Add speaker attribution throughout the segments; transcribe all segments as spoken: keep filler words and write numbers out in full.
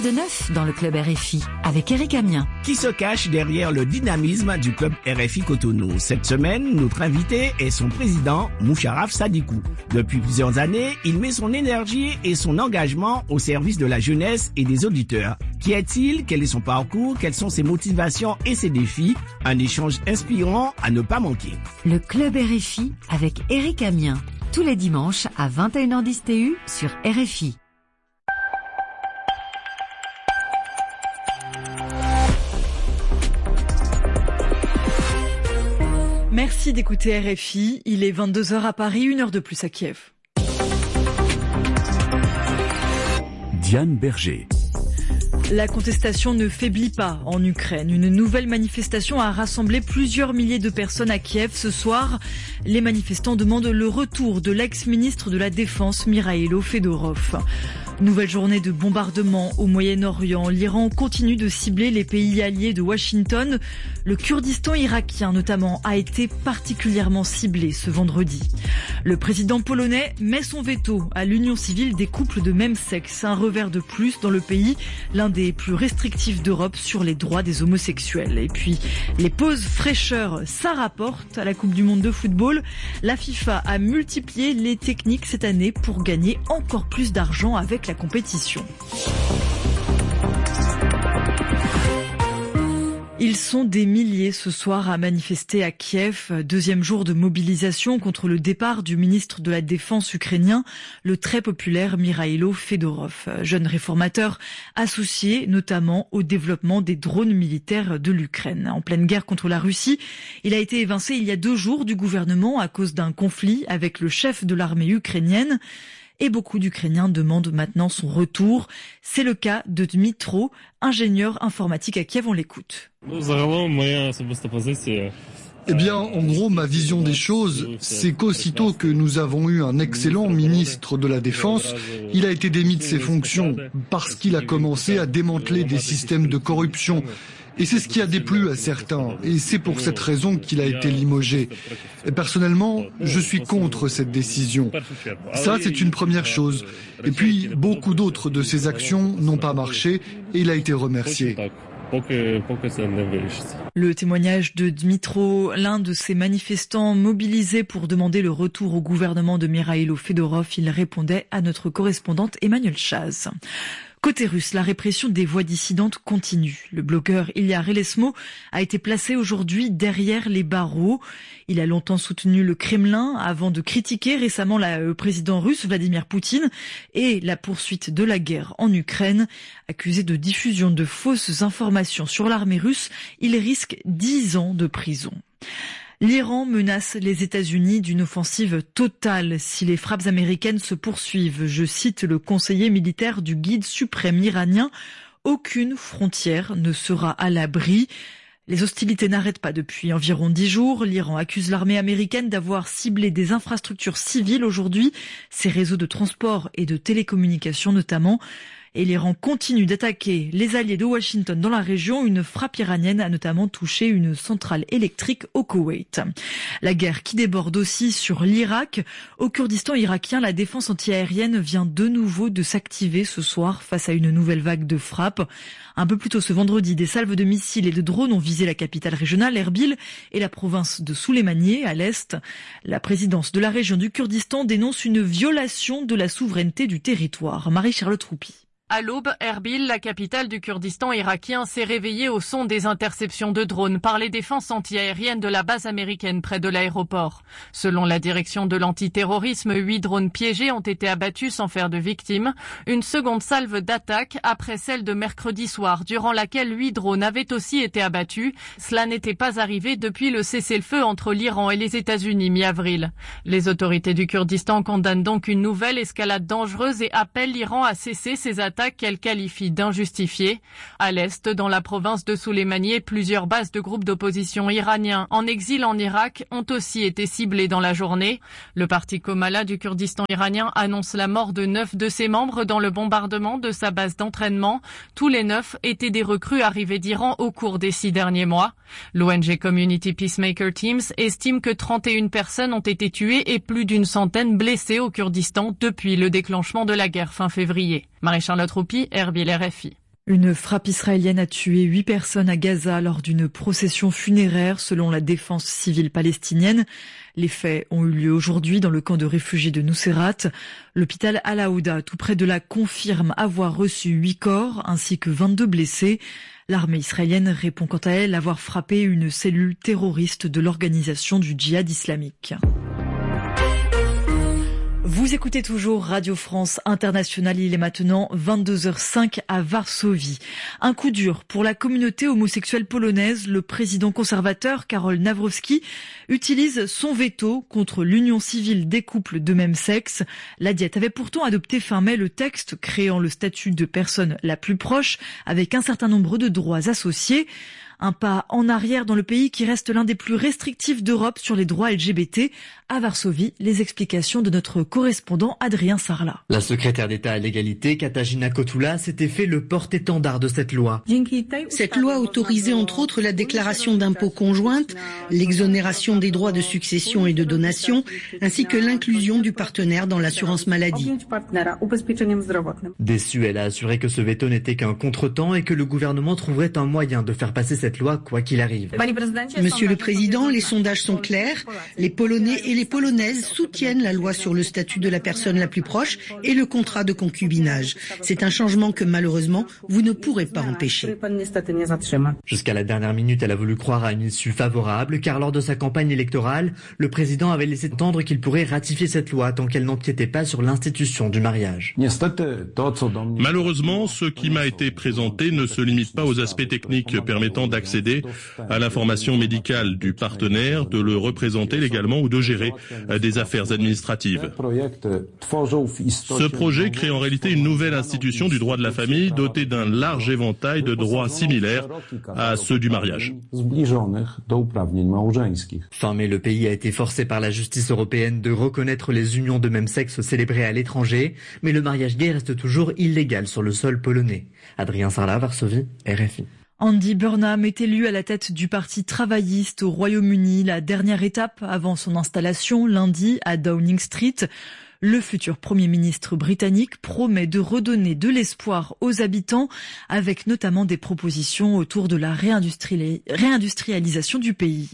Speaker 1: de neuf dans le club R F I avec Eric Amien.
Speaker 2: Qui se cache derrière le dynamisme du club R F I Cotonou? Cette semaine, notre invité est son président, Moucharaf Sadikou. Depuis plusieurs années, il met son énergie et son engagement au service de la jeunesse et des auditeurs. Qui est-il? Quel est son parcours? Quelles sont ses motivations et ses défis? Un échange inspirant à ne pas manquer.
Speaker 1: Le club R F I avec Eric Amien. Tous les dimanches à vingt et une heures dix T U sur R F I.
Speaker 3: Merci d'écouter R F I, il est vingt-deux heures à Paris, une heure de plus à Kiev.
Speaker 4: Diane Berger.
Speaker 3: La contestation ne faiblit pas en Ukraine. Une nouvelle manifestation a rassemblé plusieurs milliers de personnes à Kiev ce soir. Les manifestants demandent le retour de l'ex-ministre de la Défense, Mikhailo Fedorov. Nouvelle journée de bombardements au Moyen-Orient. L'Iran continue de cibler les pays alliés de Washington. Le Kurdistan irakien, notamment, a été particulièrement ciblé ce vendredi. Le président polonais met son veto à l'union civile des couples de même sexe. Un revers de plus dans le pays, l'un des plus restrictifs d'Europe sur les droits des homosexuels. Et puis, les pauses fraîcheur, ça rapporte à la Coupe du Monde de football. La FIFA a multiplié les techniques cette année pour gagner encore plus d'argent avec la compétition. Ils sont des milliers ce soir à manifester à Kiev, deuxième jour de mobilisation contre le départ du ministre de la Défense ukrainien, le très populaire Mikhailo Fedorov, jeune réformateur associé notamment au développement des drones militaires de l'Ukraine. En pleine guerre contre la Russie, il a été évincé il y a deux jours du gouvernement à cause d'un conflit avec le chef de l'armée ukrainienne. Et beaucoup d'Ukrainiens demandent maintenant son retour. C'est le cas de Dmitro, ingénieur informatique à Kiev, on l'écoute.
Speaker 5: Eh bien, en gros, ma vision des choses, c'est qu'aussitôt que nous avons eu un excellent ministre de la Défense, il a été démis de ses fonctions parce qu'il a commencé à démanteler des systèmes de corruption. Et c'est ce qui a déplu à certains, et c'est pour cette raison qu'il a été limogé. Et personnellement, je suis contre cette décision. Ça, c'est une première chose. Et puis, beaucoup d'autres de ses actions n'ont pas marché, et il a été remercié.
Speaker 3: Le témoignage de Dmitro, l'un de ces manifestants mobilisés pour demander le retour au gouvernement de Mikhailo Fedorov, il répondait à notre correspondante Emmanuel Chaz. Côté russe, la répression des voix dissidentes continue. Le blogueur Ilya Relesmo a été placé aujourd'hui derrière les barreaux. Il a longtemps soutenu le Kremlin avant de critiquer récemment le président russe Vladimir Poutine et la poursuite de la guerre en Ukraine. Accusé de diffusion de fausses informations sur l'armée russe, il risque dix ans de prison. L'Iran menace les États-Unis d'une offensive totale si les frappes américaines se poursuivent. Je cite le conseiller militaire du guide suprême iranien. Aucune frontière ne sera à l'abri. Les hostilités n'arrêtent pas depuis environ dix jours. L'Iran accuse l'armée américaine d'avoir ciblé des infrastructures civiles aujourd'hui, ses réseaux de transport et de télécommunications notamment. Et l'Iran continue d'attaquer les alliés de Washington dans la région. Une frappe iranienne a notamment touché une centrale électrique au Koweït. La guerre qui déborde aussi sur l'Irak. Au Kurdistan irakien, la défense antiaérienne vient de nouveau de s'activer ce soir face à une nouvelle vague de frappes. Un peu plus tôt ce vendredi, des salves de missiles et de drones ont visé la capitale régionale, Erbil, et la province de Souleymaniye à l'est. La présidence de la région du Kurdistan dénonce une violation de la souveraineté du territoire. Marie-Charlotte Roupi.
Speaker 6: À l'aube, Erbil, la capitale du Kurdistan irakien, s'est réveillée au son des interceptions de drones par les défenses antiaériennes de la base américaine près de l'aéroport. Selon la direction de l'antiterrorisme, huit drones piégés ont été abattus sans faire de victimes. Une seconde salve d'attaque après celle de mercredi soir, durant laquelle huit drones avaient aussi été abattus. Cela n'était pas arrivé depuis le cessez-le-feu entre l'Iran et les États-Unis mi-avril. Les autorités du Kurdistan condamnent donc une nouvelle escalade dangereuse et appellent l'Iran à cesser ses attaques qu'elle qualifie d'injustifiée. À l'est, dans la province de Souleymaniye, plusieurs bases de groupes d'opposition iraniens en exil en Irak ont aussi été ciblées dans la journée. Le parti Comala du Kurdistan iranien annonce la mort de neuf de ses membres dans le bombardement de sa base d'entraînement. Tous les neuf étaient des recrues arrivées d'Iran au cours des six derniers mois. L'O N G Community Peacemaker Teams estime que trente et une personnes ont été tuées et plus d'une centaine blessées au Kurdistan depuis le déclenchement de la guerre fin février. Marie-Charlotte Roupi, Erbil, R F I.
Speaker 3: Une frappe israélienne a tué huit personnes à Gaza lors d'une procession funéraire selon la défense civile palestinienne. Les faits ont eu lieu aujourd'hui dans le camp de réfugiés de Nuseirat. L'hôpital Al-Aouda, tout près de là, confirme avoir reçu huit corps ainsi que vingt-deux blessés. L'armée israélienne répond quant à elle avoir frappé une cellule terroriste de l'organisation du djihad islamique. Vous écoutez toujours Radio France Internationale, il est maintenant vingt-deux heures cinq à Varsovie. Un coup dur pour la communauté homosexuelle polonaise. Le président conservateur Karol Nawrocki utilise son veto contre l'union civile des couples de même sexe. La Diète avait pourtant adopté fin mai le texte créant le statut de personne la plus proche avec un certain nombre de droits associés. Un pas en arrière dans le pays qui reste l'un des plus restrictifs d'Europe sur les droits L G B T. À Varsovie, les explications de notre correspondant Adrien Sarlat.
Speaker 7: La secrétaire d'État à l'égalité, Katarzyna Kotula, s'était fait le porte-étendard de cette loi.
Speaker 8: Cette loi autorisait entre autres la déclaration d'impôt conjointe, l'exonération des droits de succession et de donation, ainsi que l'inclusion du partenaire dans l'assurance maladie.
Speaker 7: Déçue, elle a assuré que ce veto n'était qu'un contretemps et que le gouvernement trouverait un moyen de faire passer cette loi quoi qu'il arrive.
Speaker 8: Monsieur le Président, les sondages sont clairs. Les Polonais et les Polonaises soutiennent la loi sur le statut de la personne la plus proche et le contrat de concubinage. C'est un changement que malheureusement, vous ne pourrez pas empêcher.
Speaker 7: Jusqu'à la dernière minute, elle a voulu croire à une issue favorable car lors de sa campagne électorale, le président avait laissé entendre qu'il pourrait ratifier cette loi tant qu'elle n'empiétait pas sur l'institution du mariage.
Speaker 9: Malheureusement, ce qui m'a été présenté ne se limite pas aux aspects techniques permettant d'accéder à l'information médicale du partenaire, de le représenter légalement ou de gérer des affaires administratives. Ce projet crée en réalité une nouvelle institution du droit de la famille dotée d'un large éventail de droits similaires à ceux du mariage.
Speaker 7: Fin mai, le pays a été forcé par la justice européenne de reconnaître les unions de même sexe célébrées à l'étranger, mais le mariage gay reste toujours illégal sur le sol polonais. Adrien Sarlat, Varsovie, R F I.
Speaker 3: Andy Burnham est élu à la tête du Parti travailliste au Royaume-Uni, la dernière étape avant son installation lundi à Downing Street. Le futur Premier ministre britannique promet de redonner de l'espoir aux habitants avec notamment des propositions autour de la réindustrialisation du pays.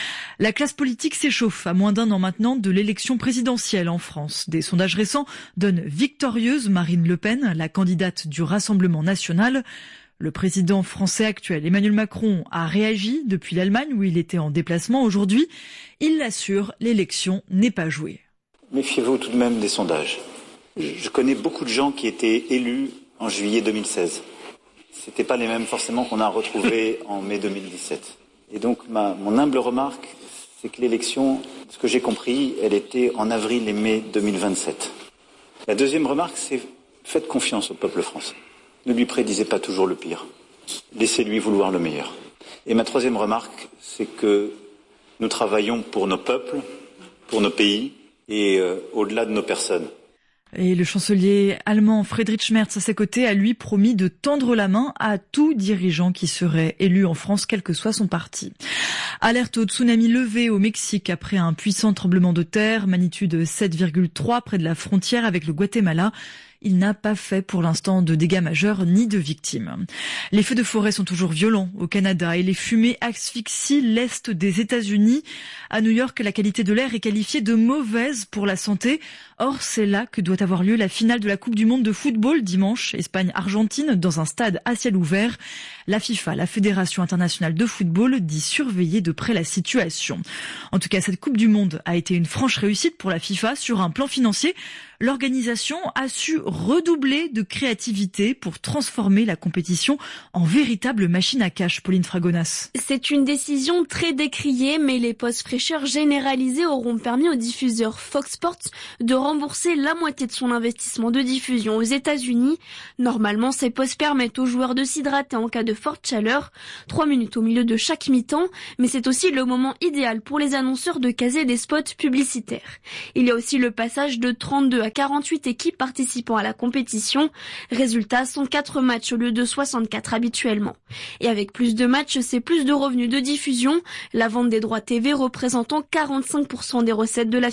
Speaker 3: La classe politique s'échauffe à moins d'un an maintenant de l'élection présidentielle en France. Des sondages récents donnent victorieuse Marine Le Pen, la candidate du Rassemblement national. Le président français actuel, Emmanuel Macron, a réagi depuis l'Allemagne où il était en déplacement aujourd'hui. Il l'assure, l'élection n'est pas jouée.
Speaker 10: Méfiez-vous tout de même des sondages. Je connais beaucoup de gens qui étaient élus en juillet deux mille seize. C'était pas les mêmes forcément qu'on a retrouvés en mai deux mille dix-sept. Et donc ma, mon humble remarque, c'est que l'élection, ce que j'ai compris, elle était en avril et mai deux mille vingt-sept. La deuxième remarque, c'est faites confiance au peuple français. Ne lui prédisez pas toujours le pire. Laissez-lui vouloir le meilleur. Et ma troisième remarque, c'est que nous travaillons pour nos peuples, pour nos pays et euh, au-delà de nos personnes.
Speaker 3: Et le chancelier allemand Friedrich Merz, à ses côtés, a lui promis de tendre la main à tout dirigeant qui serait élu en France, quel que soit son parti. Alerte au tsunami levé au Mexique après un puissant tremblement de terre, magnitude sept virgule trois près de la frontière avec le Guatemala. Il n'a pas fait pour l'instant de dégâts majeurs ni de victimes. Les feux de forêt sont toujours violents au Canada et les fumées asphyxient l'est des États-Unis. À New York, la qualité de l'air est qualifiée de mauvaise pour la santé. Or, c'est là que doit avoir lieu la finale de la Coupe du monde de football dimanche, Espagne-Argentine, dans un stade à ciel ouvert. La FIFA, la Fédération internationale de football, dit surveiller de près la situation. En tout cas, cette Coupe du monde a été une franche réussite pour la FIFA sur un plan financier. L'organisation a su redoubler de créativité pour transformer la compétition en véritable machine à cash. Pauline Fragonas.
Speaker 11: C'est une décision très décriée, mais les postes fraîcheurs généralisés auront permis au diffuseur Fox Sports de rembourser la moitié de son investissement de diffusion aux États-Unis. Normalement, ces postes permettent aux joueurs de s'hydrater en cas de forte chaleur, trois minutes au milieu de chaque mi-temps, mais c'est aussi le moment idéal pour les annonceurs de caser des spots publicitaires. Il y a aussi le passage de trente-deux à quarante-huit équipes participant à la compétition. Résultat, cent quatre matchs au lieu de soixante-quatre habituellement. Et avec plus de matchs, c'est plus de revenus de diffusion, la vente des droits T V représentant quarante-cinq pour cent des recettes de la FIFA.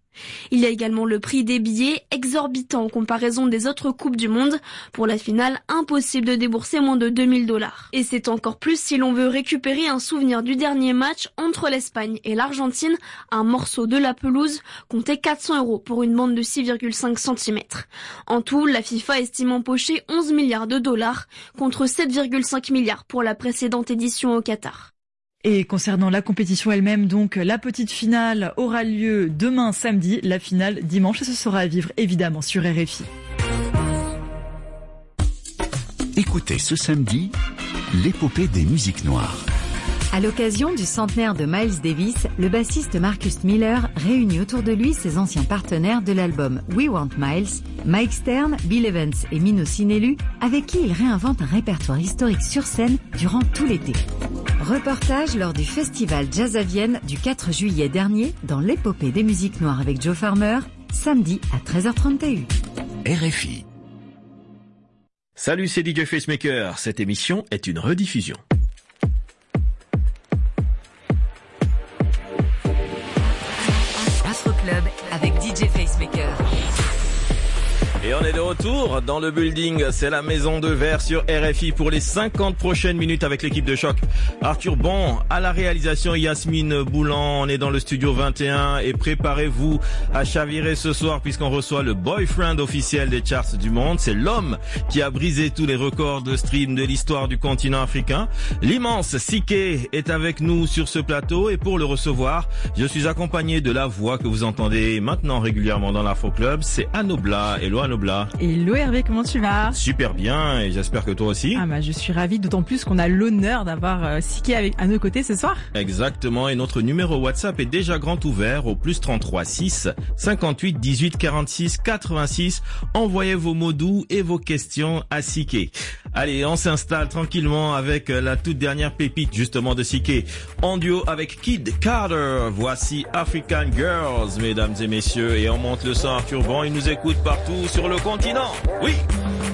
Speaker 11: Il y a également le prix des billets, exorbitant en comparaison des autres Coupes du Monde. Pour la finale, impossible de débourser moins de deux mille dollars. Et c'est encore plus si l'on veut récupérer un souvenir du dernier match entre l'Espagne et l'Argentine. Un morceau de la pelouse comptait quatre cents euros pour une bande de six virgule cinq centimètres. En tout, la FIFA estime empocher onze milliards de dollars contre sept virgule cinq milliards pour la précédente édition au Qatar.
Speaker 3: Et concernant la compétition elle-même, donc, la petite finale aura lieu demain samedi, la finale dimanche, et ce sera à vivre évidemment sur R F I.
Speaker 4: Écoutez ce samedi, l'épopée des musiques noires.
Speaker 1: À l'occasion du centenaire de Miles Davis, le bassiste Marcus Miller réunit autour de lui ses anciens partenaires de l'album We Want Miles, Mike Stern, Bill Evans et Mino Sinelu, avec qui il réinvente un répertoire historique sur scène durant tout l'été. Reportage lors du festival Jazz à Vienne du quatre juillet dernier dans l'épopée des musiques noires avec Joe Farmer, samedi à treize heures trente et une.
Speaker 4: R F I.
Speaker 2: Salut, c'est D J Facemaker. Cette émission est une rediffusion.
Speaker 1: Afro Club avec D J Facemaker.
Speaker 2: Et on est de retour dans le building, c'est la Maison de Verre sur R F I pour les cinquante prochaines minutes avec l'équipe de choc. Arthur Bon à la réalisation, Yasmine Boulan, on est dans le studio vingt et un et préparez-vous à chavirer ce soir puisqu'on reçoit le boyfriend officiel des charts du monde. C'est l'homme qui a brisé tous les records de stream de l'histoire du continent africain. L'immense Siké est avec nous sur ce plateau et pour le recevoir, je suis accompagné de la voix que vous entendez maintenant régulièrement dans l'Afro Club, c'est Anobla. Hello Anobla.
Speaker 12: Hello Hervé, comment tu vas?
Speaker 2: Super bien et j'espère que toi aussi.
Speaker 12: Ah bah je suis ravie, d'autant plus qu'on a l'honneur d'avoir euh, Siké avec à nos côtés ce soir.
Speaker 2: Exactement, et notre numéro WhatsApp est déjà grand ouvert au plus trente-trois six cinquante-huit dix-huit quarante-six quatre-vingt-six. Envoyez vos mots doux et vos questions à Siké. Allez, on s'installe tranquillement avec la toute dernière pépite justement de Siké. En duo avec Kid Carter, voici African Girls, mesdames et messieurs, et on monte le son Arthur Bon, il nous écoute partout sur le continent. Oui.